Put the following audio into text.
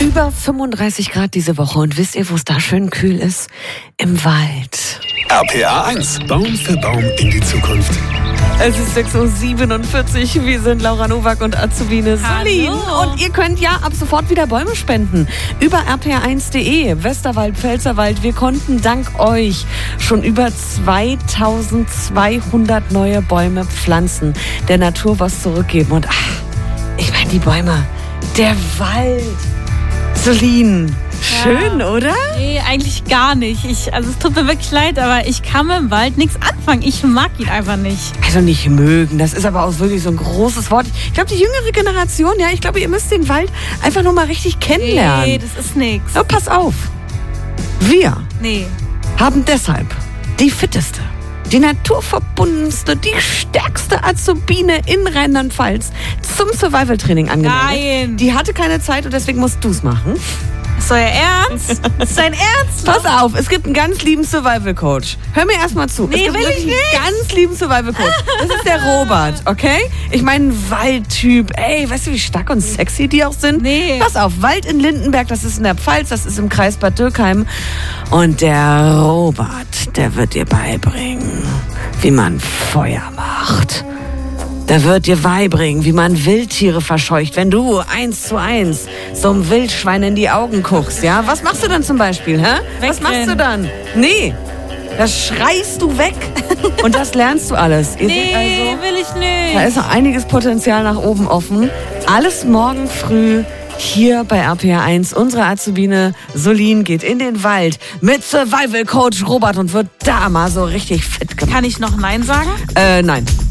Über 35 Grad diese Woche. Und wisst ihr, wo es da schön kühl ist? Im Wald. RPA 1, Baum für Baum in die Zukunft. Es ist 6.47 Uhr. Wir sind Laura Nowak und Azubine Solin. Und ihr könnt ja ab sofort wieder Bäume spenden. Über rpa1.de, Westerwald, Pfälzerwald. Wir konnten dank euch schon über 2200 neue Bäume pflanzen. Der Natur was zurückgeben. Und ich meine die Bäume, der Wald. Solin. Schön, oder? Nee, eigentlich gar nicht. Es tut mir wirklich leid, aber ich kann mit dem Wald nichts anfangen. Ich mag ihn einfach nicht. Also nicht mögen, das ist aber auch wirklich so ein großes Wort. Ich glaube, die jüngere Generation, ich glaube, ihr müsst den Wald einfach nur mal richtig kennenlernen. Nee, das ist nichts. So, pass auf. Wir haben deshalb die fitteste, die naturverbundenste, die stärkste Azubine in Rheinland-Pfalz zum Survival-Training angemeldet. Nein. Die hatte keine Zeit und deswegen musst du es machen. Ist euer Ernst? Ist dein Ernst? Pass auf, es gibt einen ganz lieben Survival-Coach. Hör mir erstmal zu. Nee, es gibt will wirklich ich nicht. einen ganz lieben Survival-Coach. Das ist der Robert, okay? Ich meine, ein Waldtyp. Ey, weißt du, wie stark und sexy die auch sind? Nee. Pass auf, Wald in Lindenberg, das ist in der Pfalz, das ist im Kreis Bad Dürkheim. Und der Robert, der wird dir beibringen, wie man Feuer macht. Der wird dir beibringen, wie man Wildtiere verscheucht, wenn du 1:1 so einem Wildschwein in die Augen guckst, ja? Was machst du dann zum Beispiel, hä? Was machst du dann? Nee, das schreist du weg und das lernst du alles. Ihr seht also, will ich nicht. da ist noch einiges Potenzial nach oben offen. Alles morgen früh hier bei RPA 1. Unsere Azubine Solin geht in den Wald mit Survival Coach Robert und wird da mal so richtig fit gemacht. Kann ich noch Nein sagen? Nein.